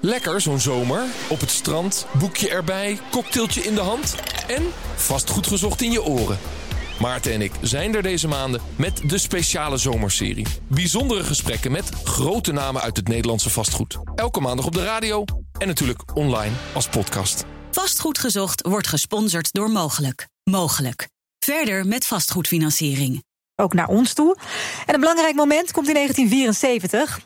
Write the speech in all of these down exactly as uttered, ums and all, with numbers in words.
Lekker zo'n zomer. Op het strand, boekje erbij, cocktailtje in de hand en vastgoed gezocht in je oren. Maarten en ik zijn er deze maanden met de speciale zomerserie. Bijzondere gesprekken met grote namen uit het Nederlandse vastgoed. Elke maandag op de radio en natuurlijk online als podcast. Vastgoed gezocht wordt gesponsord door Mogelijk. Mogelijk. Verder met vastgoedfinanciering. Ook naar ons toe. En een belangrijk moment komt in negentien vierenzeventig.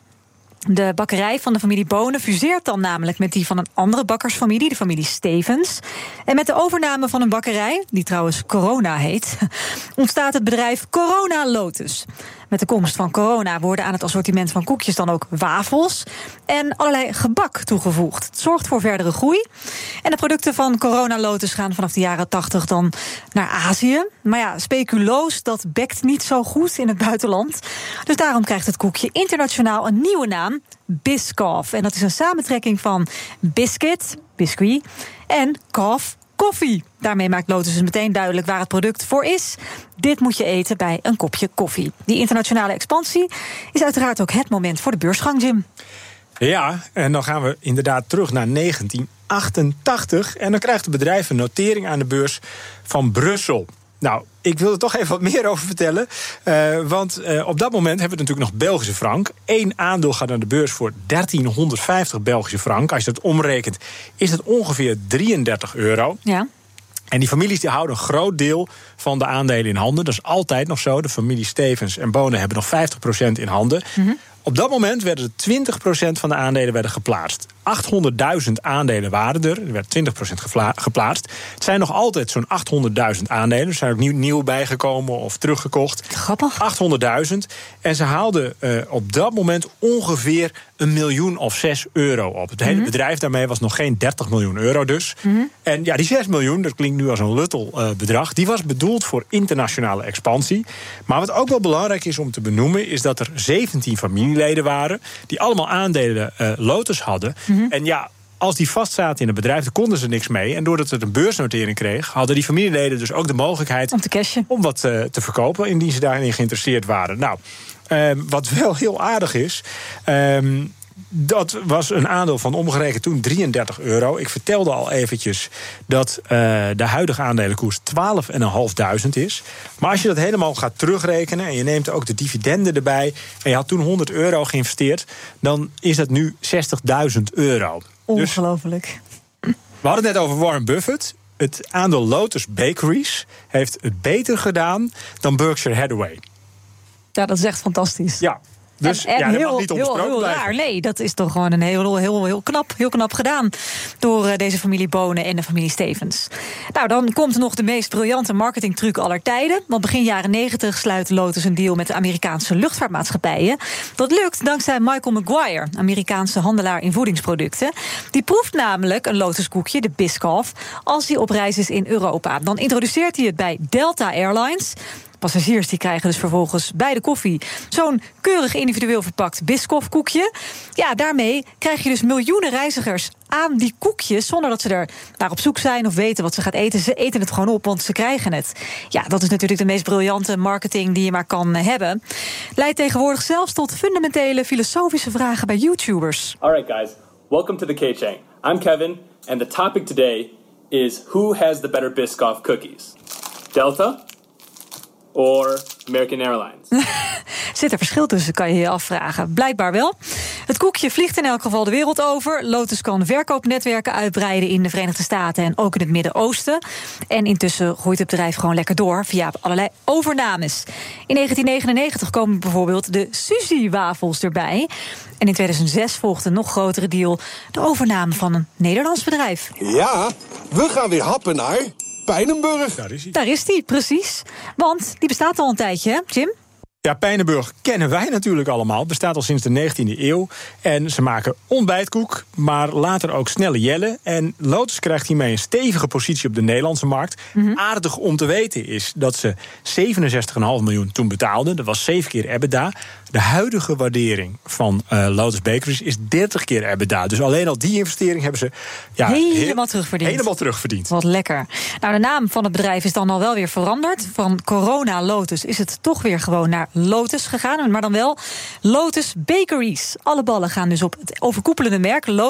De bakkerij van de familie Bonen fuseert dan namelijk met die van een andere bakkersfamilie, de familie Stevens. En met de overname van een bakkerij, die trouwens Corona heet, ontstaat het bedrijf Corona Lotus. Met de komst van corona worden aan het assortiment van koekjes dan ook wafels en allerlei gebak toegevoegd. Het zorgt voor verdere groei. En de producten van Corona Lotus gaan vanaf de jaren tachtig dan naar Azië. Maar ja, speculoos, dat bekt niet zo goed in het buitenland. Dus daarom krijgt het koekje internationaal een nieuwe naam, Biscoff. En dat is een samentrekking van biscuit, biscuit, en coff, koffie. Daarmee maakt Lotus dus meteen duidelijk waar het product voor is. Dit moet je eten bij een kopje koffie. Die internationale expansie is uiteraard ook het moment voor de beursgang, Jim. Ja, en dan gaan we inderdaad terug naar negentien achtentachtig. En dan krijgt het bedrijf een notering aan de beurs van Brussel. Nou, ik wil er toch even wat meer over vertellen. Uh, want uh, op dat moment hebben we natuurlijk nog Belgische frank. Eén aandeel gaat naar de beurs voor dertienhonderdvijftig Belgische frank. Als je dat omrekent, is dat ongeveer drieëndertig euro. Ja. En die families die houden een groot deel van de aandelen in handen. Dat is altijd nog zo. De familie Stevens en Bonen hebben nog vijftig procent in handen. Mm-hmm. Op dat moment werden er twintig procent van de aandelen werden geplaatst. achthonderdduizend aandelen waren er. Er werd twintig procent gepla- geplaatst. Het zijn nog altijd zo'n achthonderdduizend aandelen. Er zijn ook nieuw, nieuw bijgekomen of teruggekocht. Grappig. achthonderdduizend. En ze haalden uh, op dat moment ongeveer een miljoen of zes euro op. Het hele mm-hmm. bedrijf daarmee was nog geen dertig miljoen euro dus. Mm-hmm. En ja, die zes miljoen, dat klinkt nu als een luttel uh, bedrag, die was bedoeld voor internationale expansie. Maar wat ook wel belangrijk is om te benoemen, is dat er zeventien familieleden waren die allemaal aandelen uh, Lotus hadden. Mm-hmm. En ja, als die vastzaten in het bedrijf, dan konden ze niks mee. En doordat het een beursnotering kreeg, hadden die familieleden dus ook de mogelijkheid om te cashen, om wat uh, te verkopen, indien ze daarin geïnteresseerd waren. Nou, uh, wat wel heel aardig is, Uh, dat was een aandeel van omgerekend toen drieëndertig euro. Ik vertelde al eventjes dat uh, de huidige aandelenkoers twaalfduizend vijfhonderd is. Maar als je dat helemaal gaat terugrekenen en je neemt ook de dividenden erbij en je had toen honderd euro geïnvesteerd, dan is dat nu zestigduizend euro. Ongelooflijk. Dus, we hadden het net over Warren Buffett. Het aandeel Lotus Bakeries heeft het beter gedaan dan Berkshire Hathaway. Ja, dat is echt fantastisch. Ja. Dus en, en ja, dat heel, mag niet heel, heel raar. Nee, dat is toch gewoon een heel, heel, heel, knap, heel knap gedaan door uh, deze familie Bonen en de familie Stevens. Nou, dan komt nog de meest briljante marketingtruc aller tijden. Want begin jaren negentig sluit Lotus een deal met de Amerikaanse luchtvaartmaatschappijen. Dat lukt dankzij Michael Maguire, Amerikaanse handelaar in voedingsproducten. Die proeft namelijk een Lotuskoekje, de Biscoff, als hij op reis is in Europa. Dan introduceert hij het bij Delta Airlines. Passagiers die krijgen dus vervolgens bij de koffie zo'n keurig individueel verpakt Biscoff-koekje. Ja, daarmee krijg je dus miljoenen reizigers aan die koekjes zonder dat ze er naar op zoek zijn of weten wat ze gaat eten. Ze eten het gewoon op, want ze krijgen het. Ja, dat is natuurlijk de meest briljante marketing die je maar kan hebben. Leidt tegenwoordig zelfs tot fundamentele filosofische vragen bij YouTubers. Alright guys, welcome to the K-Chain. I'm Kevin and the topic today is who has the better Biscoff cookies? Delta or American Airlines? Zit er verschil tussen, kan je je afvragen. Blijkbaar wel. Het koekje vliegt in elk geval de wereld over. Lotus kan verkoopnetwerken uitbreiden in de Verenigde Staten en ook in het Midden-Oosten. En intussen groeit het bedrijf gewoon lekker door via allerlei overnames. In negentien negenennegentig komen bijvoorbeeld de Suzy-wafels erbij. En in tweeduizend zes volgde een nog grotere deal, de overname van een Nederlands bedrijf. Ja, we gaan weer happen naar Pijnenburg. Daar is hij. Daar is die, precies. Want die bestaat al een tijdje, hè, Jim? Ja, Pijnenburg kennen wij natuurlijk allemaal. Het bestaat al sinds de negentiende eeuw. En ze maken ontbijtkoek, maar later ook snelle jellen. En Lotus krijgt hiermee een stevige positie op de Nederlandse markt. Mm-hmm. Aardig om te weten is dat ze zevenenzestig komma vijf miljoen toen betaalden. Dat was zeven keer EBITDA. De huidige waardering van uh, Lotus Bakeries is dertig keer EBITDA. Dus alleen al die investering hebben ze ja, helemaal heel, terugverdiend. Helemaal terugverdiend. Wat lekker. Nou, de naam van het bedrijf is dan al wel weer veranderd. Van Corona Lotus is het toch weer gewoon naar Lotus gegaan. Maar dan wel Lotus Bakeries. Alle ballen gaan dus op het overkoepelende merk Lotus.